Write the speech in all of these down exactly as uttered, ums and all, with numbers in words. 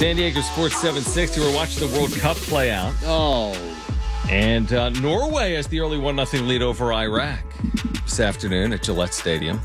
San Diego Sports seven sixty. We're watching the World Cup play out. Oh. And uh, Norway has the early one nothing lead over Iraq this afternoon at Gillette Stadium.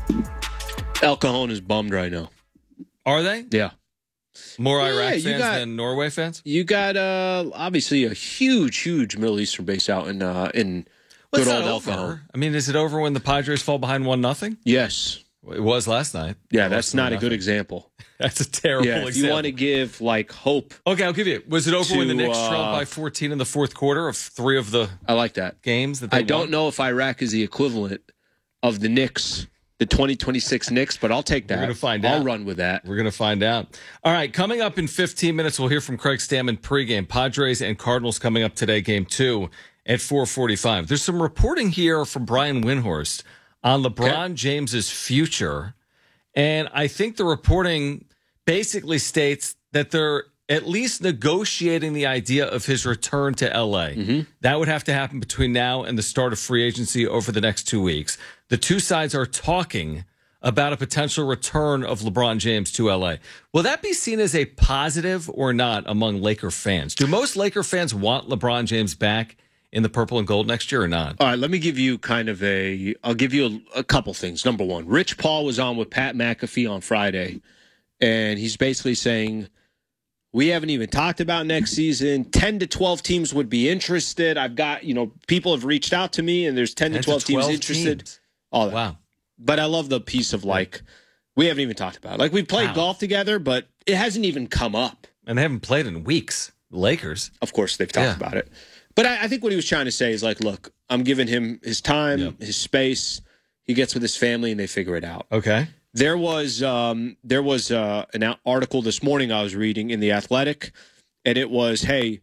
El Cajon is bummed right now. Are they? Yeah. More yeah, Iraq fans got, than Norway fans? You got, uh, obviously, a huge, huge Middle Eastern base out in uh, in well, good old El over. Cajon. I mean, is it over when the Padres fall behind one nothing? Yes. It was last night. Yeah, that's not a good example. That's a terrible yeah, if example. you want to give, like, hope. Okay, I'll give you. Was it over to, when the Knicks uh, trailed by fourteen in the fourth quarter of three of the I like that. games that they I don't won? know if Iraq is the equivalent of the Knicks, the twenty twenty-six Knicks, but I'll take that. We're going to find I'll out. run with that. We're going to find out. All right, coming up in fifteen minutes, we'll hear from Craig Stammen pregame. Padres and Cardinals coming up today, game two at four forty-five. There's some reporting here from Brian Windhorst on LeBron Okay. James's future. And I think the reporting basically states that they're at least negotiating the idea of his return to L A. Mm-hmm. That would have to happen between now and the start of free agency over the next two weeks. The two sides are talking about a potential return of LeBron James to L A. Will that be seen as a positive or not among Laker fans? Do most Laker fans want LeBron James back in the purple and gold next year or not? All right, let me give you kind of a, I'll give you a, a couple things. Number one, Rich Paul was on with Pat McAfee on Friday, and he's basically saying, we haven't even talked about next season. ten to twelve teams would be interested. I've got, you know, people have reached out to me, and there's ten to twelve, teams interested. Teams. All that. Wow. But I love the piece of, like, we haven't even talked about it. Like, we played Wow. golf together, but it hasn't even come up. And they haven't played in weeks. The Lakers. Of course, they've talked Yeah. about it. But I, I think what he was trying to say is, like, look, I'm giving him his time, Yep. his space. He gets with his family, and they figure it out. Okay. There was um, there was uh, an article this morning I was reading in The Athletic, and it was, hey,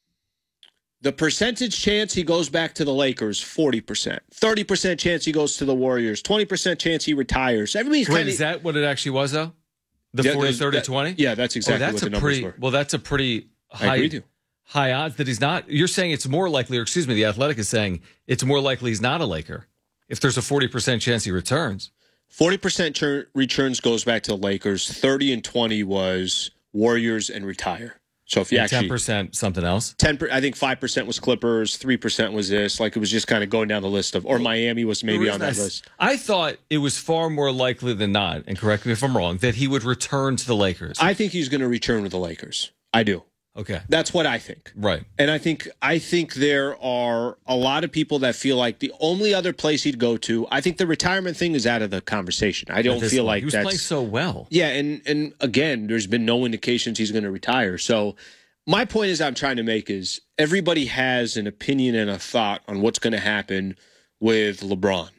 the percentage chance he goes back to the Lakers, forty percent. thirty percent chance he goes to the Warriors. twenty percent chance he retires. Everybody's Wait, kind is of... that what it actually was, though? The Yeah, forty, those- thirty, that- twenty? Yeah, that's exactly oh, that's what the a numbers pretty, were. Well, that's a pretty I high, agree with you. high odds that he's not. You're saying it's more likely, or excuse me, The Athletic is saying it's more likely he's not a Laker if there's a forty percent chance he returns. forty percent chur- returns goes back to the Lakers. thirty and twenty was Warriors and retire. So if you And actually... ten percent something else. ten per, I think five percent was Clippers, three percent was this. Like, it was just kind of going down the list of, or Miami was maybe The on reason that I, list. I thought it was far more likely than not, and correct me if I'm wrong, that he would return to the Lakers. I think he's going to return with the Lakers. I do. Okay. That's what I think. Right. And I think I think there are a lot of people that feel like the only other place he'd go to, I think the retirement thing is out of the conversation. I don't At this feel point, like he was that's playing so well. Yeah, and and again, there's been no indications he's going to retire. So my point is I'm trying to make is everybody has an opinion and a thought on what's going to happen with LeBron.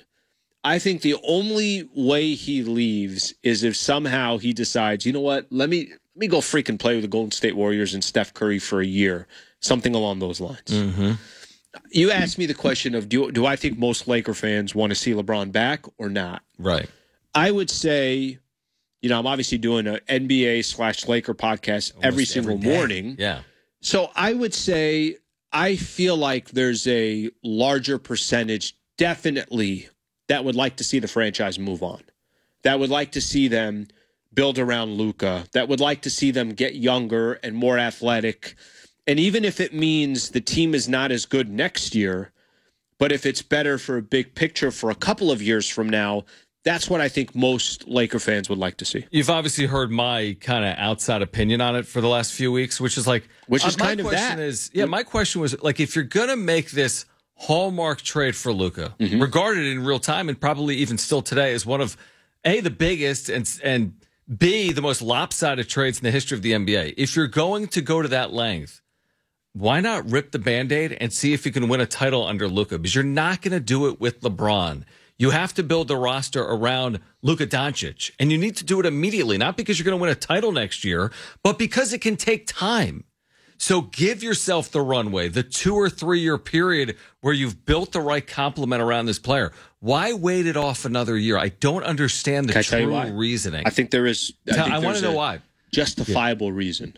I think the only way he leaves is if somehow he decides, you know what, let me let me go freaking play with the Golden State Warriors and Steph Curry for a year, something along those lines. Mm-hmm. You asked me the question of do do I think most Laker fans want to see LeBron back or not? Right. I would say, you know, I'm obviously doing an N B A slash Laker podcast Almost every single every day. morning. Yeah. So I would say I feel like there's a larger percentage, definitely, that would like to see the franchise move on, that would like to see them build around Luka, that would like to see them get younger and more athletic. And even if it means the team is not as good next year, but if it's better for a big picture for a couple of years from now, that's what I think most Laker fans would like to see. You've obviously heard my kind of outside opinion on it for the last few weeks, which is like, Which is uh, my kind of question that. Is, yeah, my question was like, if you're going to make this hallmark trade for Luka, mm-hmm. regarded in real time and probably even still today as one of A, the biggest and and B, the most lopsided trades in the history of the N B A. If you're going to go to that length, why not rip the Band-Aid and see if you can win a title under Luka? Because you're not going to do it with LeBron. You have to build the roster around Luka Doncic, and you need to do it immediately, not because you're going to win a title next year, but because it can take time. So give yourself the runway, the two or three year period where you've built the right complement around this player. Why wait it off another year? I don't understand the Can I tell you true why? reasoning. I think there is. I, Tell- think I want to there's know a why. Justifiable reason.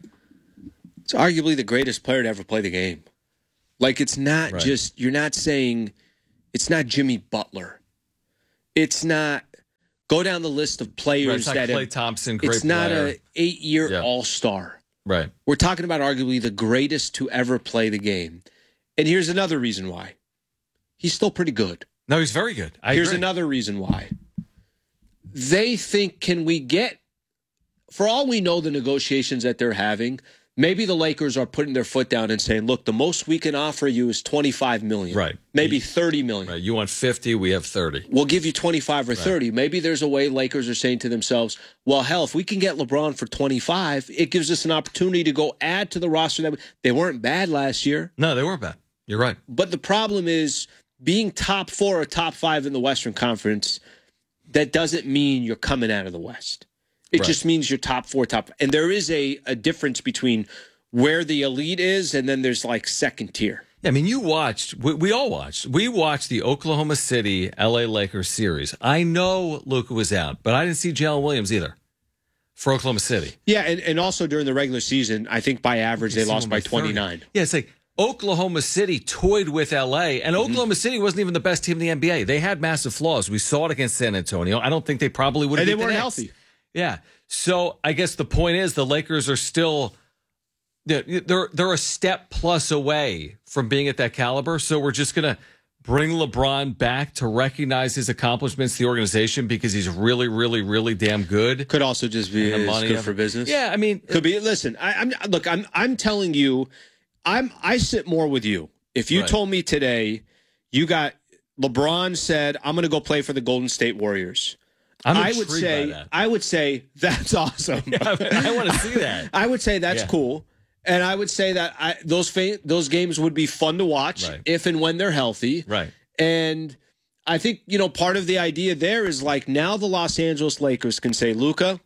It's arguably the greatest player to ever play the game. Like, it's not Right. just, you're not saying, it's not Jimmy Butler. It's not, go down the list of players Right, it's not that Klay have, Thompson, great it's not player. a eight-year Yeah. all-star. Right. We're talking about arguably the greatest to ever play the game. And here's another reason why. He's still pretty good. No, he's very good. I here's agree. another reason why. They think, can we get, for all we know, the negotiations that they're having, maybe the Lakers are putting their foot down and saying, look, the most we can offer you is twenty-five million dollars. Right. Maybe thirty million dollars. Right. You want fifty, we have thirty. We'll give you twenty-five or thirty. Right. Maybe there's a way Lakers are saying to themselves, well, hell, if we can get LeBron for twenty-five, it gives us an opportunity to go add to the roster. That they weren't bad last year. No, they weren't bad. You're right. But the problem is being top four or top five in the Western Conference, that doesn't mean you're coming out of the West. It right. just means you're top four, top. And there is a, a difference between where the elite is and then there's like second tier. Yeah, I mean, you watched, we, we all watched. We watched the Oklahoma City L A Lakers series. I know Luka was out, but I didn't see Jalen Williams either for Oklahoma City. Yeah, and, and also during the regular season, I think by average they lost by twenty-nine. Yeah, it's like Oklahoma City toyed with L A, and mm-hmm. Oklahoma City wasn't even the best team in the N B A. They had massive flaws. We saw it against San Antonio. I don't think they probably would have. And they weren't the healthy. Yeah. So I guess the point is the Lakers are still they're they're a step plus away from being at that caliber. So we're just gonna bring LeBron back to recognize his accomplishments to the organization because he's really, really, really damn good. Could also just be the money good for business. Yeah, I mean, could be. Listen, I, I'm look. I'm I'm telling you. I'm I sit more with you. If you right. told me today you got LeBron said, I'm going to go play for the Golden State Warriors. I'm I would say by that. I would say that's awesome. Yeah, I want to see that. I would say that's yeah. cool. And I would say that I, those fa- those games would be fun to watch right. if and when they're healthy. Right. And I think, you know, part of the idea there is like now the Los Angeles Lakers can say, Luka,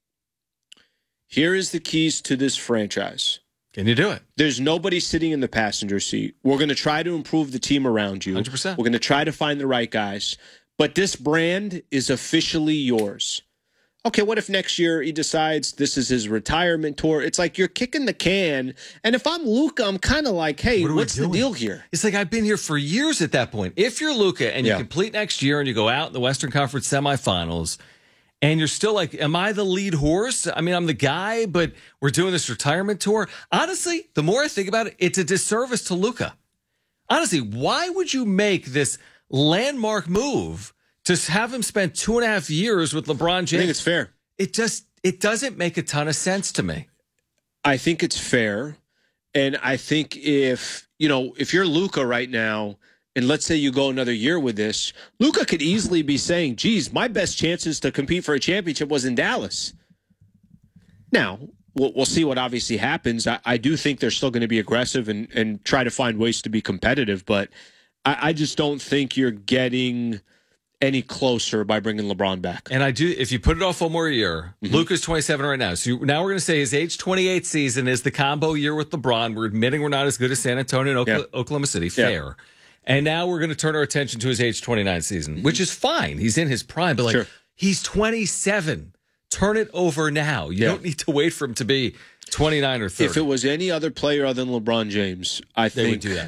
here is the keys to this franchise. Can you do it? There's nobody sitting in the passenger seat. We're going to try to improve the team around you. one hundred percent. We're going to try to find the right guys. But this brand is officially yours. Okay, what if next year he decides this is his retirement tour? It's like you're kicking the can. And if I'm Luka, I'm kind of like, hey, what what's the deal here? It's like I've been here for years at that point. If you're Luka and you yeah. complete next year and you go out in the Western Conference semifinals, and you're still like, am I the lead horse? I mean, I'm the guy, but we're doing this retirement tour. Honestly, the more I think about it, it's a disservice to Luka. Honestly, why would you make this landmark move to have him spend two and a half years with LeBron James? I think it's fair. It just, it doesn't make a ton of sense to me. I think it's fair. And I think if, you know, if you're Luka right now, and let's say you go another year with this, Luka could easily be saying, geez, my best chances to compete for a championship was in Dallas. Now, we'll, we'll see what obviously happens. I, I do think they're still going to be aggressive and, and try to find ways to be competitive, but I, I just don't think you're getting any closer by bringing LeBron back. And I do, if you put it off one more year, mm-hmm. Luka's twenty-seven right now. So now we're going to say his age twenty-eight season is the combo year with LeBron. We're admitting we're not as good as San Antonio and Oklahoma, yeah. Oklahoma City. Fair. Yeah. And now we're going to turn our attention to his age twenty-nine season, mm-hmm. which is fine. He's in his prime, but like sure. he's twenty-seven. Turn it over now. You yeah. don't need to wait for him to be twenty-nine or thirty. If it was any other player other than LeBron James, I they think would do that.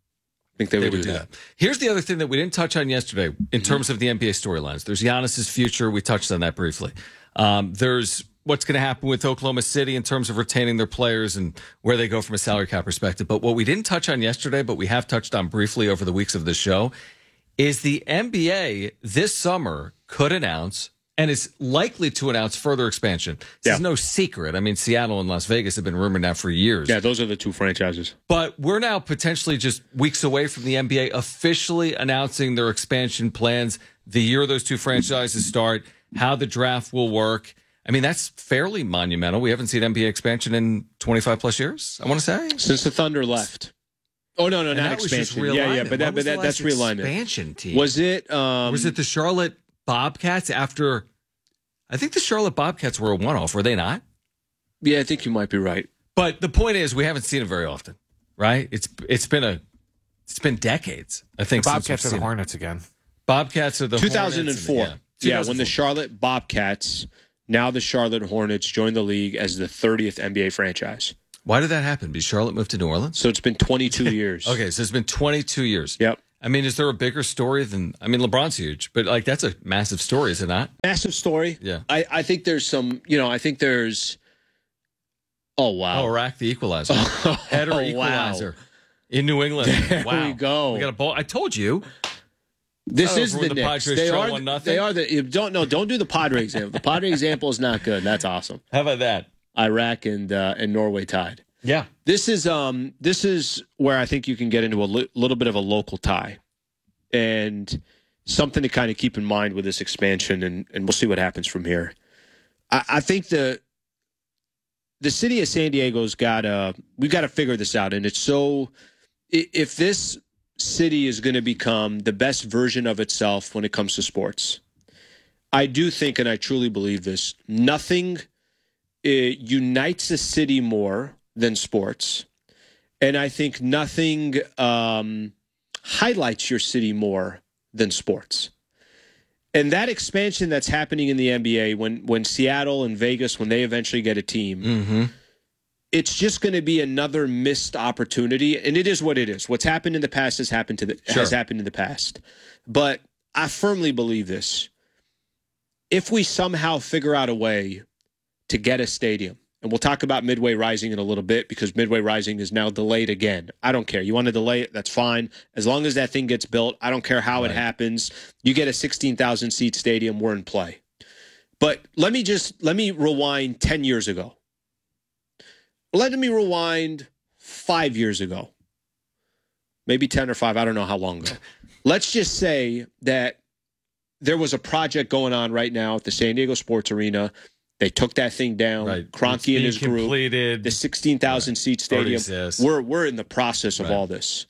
I think they, they would, would do, do that. that. Here's the other thing that we didn't touch on yesterday in mm-hmm. terms of the N B A storylines. There's Giannis's future. We touched on that briefly. Um, there's what's going to happen with Oklahoma City in terms of retaining their players and where they go from a salary cap perspective. But what we didn't touch on yesterday, but we have touched on briefly over the weeks of the show, is the N B A this summer could announce and is likely to announce further expansion. This yeah. is no secret. I mean, Seattle and Las Vegas have been rumored now for years. Yeah, those are the two franchises. But we're now potentially just weeks away from the N B A officially announcing their expansion plans, the year those two franchises start, how the draft will work. I mean, that's fairly monumental. We haven't seen N B A expansion in twenty-five plus years, I want to say. Since the Thunder left. Oh, no, no, and not expansion. Yeah, yeah, but, that, but that, that's realignment. Expansion team. Was it? Um, was it the Charlotte Bobcats after? I think the Charlotte Bobcats were a one-off, were they not? Yeah, I think you might be right. But the point is, we haven't seen it very often, right? It's it's been a it's been decades. I think the Bobcats are the Hornets it. again. Bobcats are the two thousand four. Hornets. Yeah, yeah, when the Charlotte Bobcats, now the Charlotte Hornets, joined the league as the thirtieth N B A franchise. Why did that happen? Because Charlotte moved to New Orleans? So it's been twenty-two years. Okay, so it's been twenty-two years. Yep. I mean, is there a bigger story than, I mean, LeBron's huge, but like that's a massive story, is it not? Massive story. Yeah. I, I think there's some, you know, I think there's, Oh, wow. Oh, Iraq, the equalizer. Header oh, equalizer wow. in New England. There wow. we go. We got a ball. I told you. This Oh, is the, the Knicks. Padres They trail are, one nothing? they are the. You don't know. Don't do the Padre example. The Padre example is not good. That's awesome. How about that? Iraq and uh, and Norway tied. Yeah. This is um this is where I think you can get into a li- little bit of a local tie, and something to kind of keep in mind with this expansion, and, and we'll see what happens from here. I, I think the the city of San Diego's got to we've got to figure this out, and it's so if this city is going to become the best version of itself when it comes to sports, I do think, and I truly believe this, nothing uh, unites a city more than sports. And I think nothing um, highlights your city more than sports. And that expansion that's happening in the N B A, when when Seattle and Vegas, when they eventually get a team, mm-hmm. it's just going to be another missed opportunity. And it is what it is. What's happened in the past has happened to the sure. has happened in the past. But I firmly believe this. If we somehow figure out a way to get a stadium, and we'll talk about Midway Rising in a little bit because Midway Rising is now delayed again. I don't care. You want to delay it? That's fine. As long as that thing gets built, I don't care how right. it happens. You get a sixteen thousand seat stadium, we're in play. But let me just, let me rewind ten years ago. Let me rewind five years ago. Maybe ten or five. I don't know how long ago. Let's just say that there was a project going on right now at the San Diego Sports Arena. They took that thing down. Right. Kroenke and his completed. group. The sixteen thousand right. seat stadium. We're we're in the process of right. all this.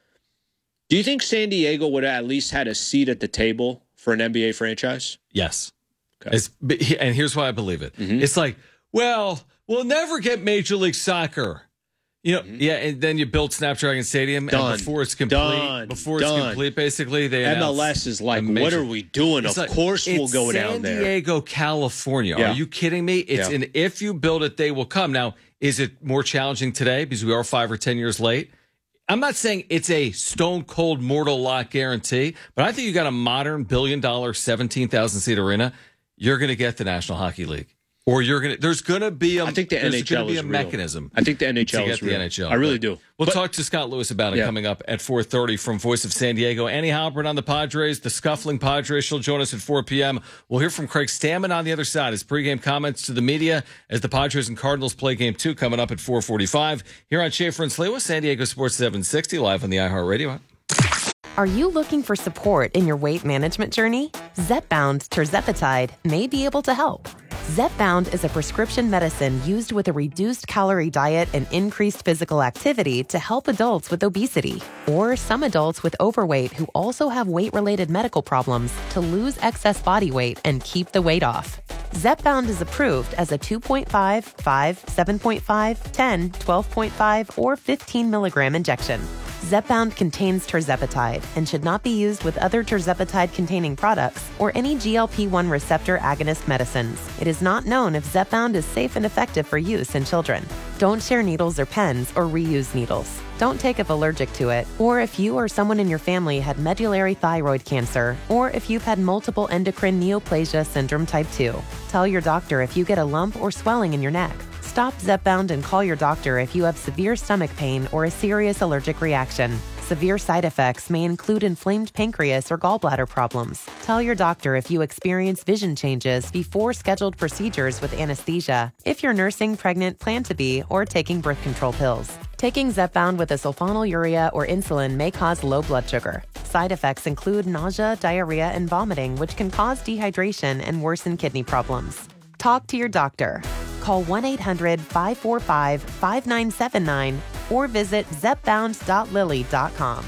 Do you think San Diego would have at least had a seat at the table for an N B A franchise? Yes. Okay. It's, and here's why I believe it. Mm-hmm. It's like, well, we'll never get Major League Soccer. You know, mm-hmm. yeah, and then you build Snapdragon Stadium, Done. and before it's complete, Done. before Done. it's complete, basically, they M L S is like, major, what are we doing? Of like, course we'll go San down there. San Diego, California. Yeah. Are you kidding me? It's yeah. an if you build it, they will come. Now, is it more challenging today because we are five or ten years late? I'm not saying it's a stone cold mortal lock guarantee, but I think you got a modern billion dollar, seventeen thousand seat arena. You're going to get the National Hockey League. Or you're gonna. There's gonna be a. I think the there's N H L gonna be is a real. mechanism. I think the N H L to get is the real. N H L. I really do. We'll but, talk to Scott Lewis about it yeah. coming up at four thirty from Voice of San Diego. Annie Halpern on the Padres, the scuffling Padres. She'll join us at four p.m. We'll hear from Craig Stammen on the other side. His pregame comments to the media as the Padres and Cardinals play Game Two coming up at four forty-five here on Schaefer and Sliwa, San Diego Sports seven sixty live on the iHeartRadio app. Are you looking for support in your weight management journey? Zepbound Tirzepatide may be able to help. Zepbound is a prescription medicine used with a reduced calorie diet and increased physical activity to help adults with obesity or some adults with overweight who also have weight-related medical problems to lose excess body weight and keep the weight off. Zepbound is approved as a two point five, five, seven point five, ten, twelve point five, or fifteen milligram injection. Zepbound contains tirzepatide and should not be used with other tirzepatide-containing products or any G L P one receptor agonist medicines. It is not known if Zepbound is safe and effective for use in children. Don't share needles or pens or reuse needles. Don't take if allergic to it, or if you or someone in your family had medullary thyroid cancer, or if you've had multiple endocrine neoplasia syndrome type two. Tell your doctor if you get a lump or swelling in your neck. Stop Zepbound and call your doctor if you have severe stomach pain or a serious allergic reaction. Severe side effects may include inflamed pancreas or gallbladder problems. Tell your doctor if you experience vision changes before scheduled procedures with anesthesia, if you're nursing, pregnant, plan to be, or taking birth control pills. Taking Zepbound with a sulfonylurea or insulin may cause low blood sugar. Side effects include nausea, diarrhea, and vomiting, which can cause dehydration and worsen kidney problems. Talk to your doctor. Call one eight hundred, five four five, five nine seven nine or visit zepbound dot lilly dot com.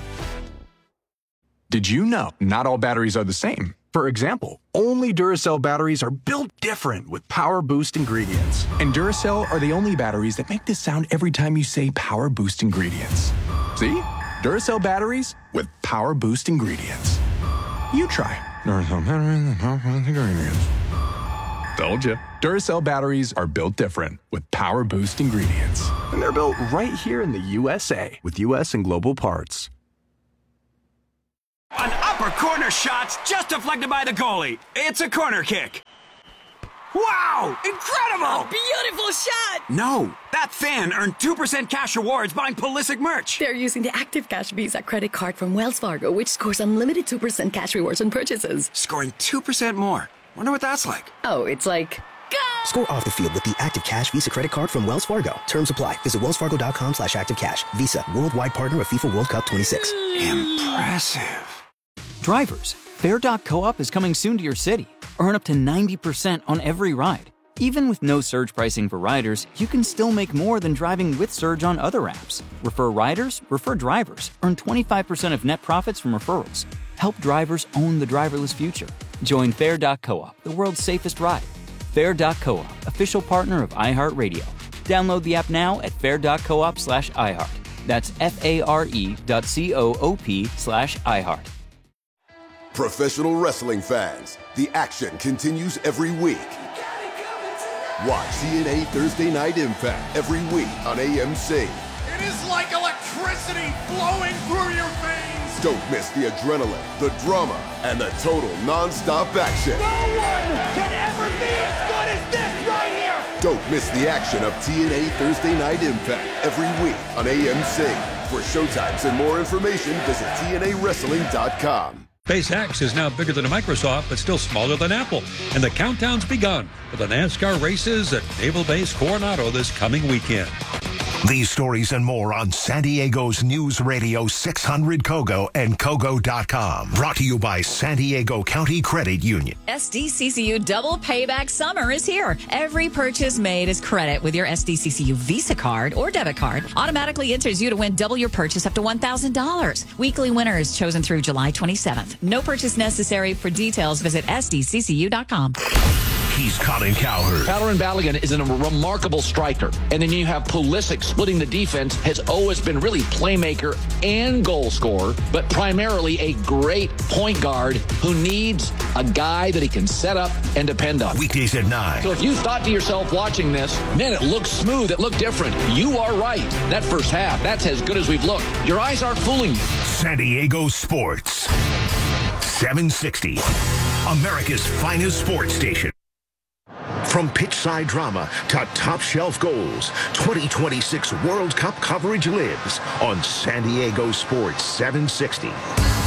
Did you know not all batteries are the same? For example, only Duracell batteries are built different with Power Boost ingredients. And Duracell are the only batteries that make this sound every time you say Power Boost ingredients. See? Duracell batteries with Power Boost ingredients. You try. Duracell batteries with Power Boost ingredients. Told you. Duracell batteries are built different with Power Boost ingredients. And they're built right here in the U S A with U S and global parts. An upper corner shot's just deflected by the goalie. It's a corner kick. Wow! Incredible! Beautiful shot! No, that fan earned two percent cash rewards buying Pulisic merch. They're using the Active Cash Visa credit card from Wells Fargo, which scores unlimited two percent cash rewards on purchases. Scoring two percent more. Wonder what that's like. Oh, it's like, go! Score off the field with the Active Cash Visa credit card from Wells Fargo. Terms apply. Visit wellsfargo.com slash activecash. Visa, worldwide partner of FIFA World Cup twenty-six. Impressive. Drivers, Fair dot Co-op is coming soon to your city. Earn up to ninety percent on every ride. Even with no surge pricing for riders, you can still make more than driving with Surge on other apps. Refer riders, refer drivers. Earn twenty-five percent of net profits from referrals. Help drivers own the driverless future. Join Fair dot Co-op, the world's safest ride. Fair dot Co-op, official partner of iHeartRadio. Download the app now at fair dot coop slash iHeart. That's F-A-R-E dot C-O-O-P slash iHeart. Professional wrestling fans, the action continues every week. Watch T N A Thursday Night Impact every week on A M C. It is like electricity flowing through your veins. Don't miss the adrenaline, the drama, and the total non-stop action. No one can ever be as good as this right here. Don't miss the action of T N A Thursday Night Impact every week on A M C. For showtimes and more information, visit T N A wrestling dot com. SpaceX is now bigger than Microsoft, but still smaller than Apple. And the countdown's begun for the NASCAR races at Naval Base Coronado this coming weekend. These stories and more on San Diego's News Radio six hundred Kogo and Kogo dot com. Brought to you by San Diego County Credit Union. S D C C U Double Payback Summer is here. Every purchase made is credit with your S D C C U Visa card or debit card. Automatically enters you to win double your purchase up to one thousand dollars. Weekly winners chosen through July twenty-seventh. No purchase necessary. For details, visit S D C C U dot com. He's Colin Cowherd. Halloran Balogun is a remarkable striker. And then you have Pulisic splitting the defense, has always been really playmaker and goal scorer, but primarily a great point guard who needs a guy that he can set up and depend on. Weekdays at nine. So if you thought to yourself watching this, man, it looks smooth, it looked different. You are right. That first half, that's as good as we've looked. Your eyes aren't fooling you. San Diego Sports. seven sixty. America's finest sports station. From pitchside drama to top-shelf goals, twenty twenty-six World Cup coverage lives on San Diego Sports seven sixty.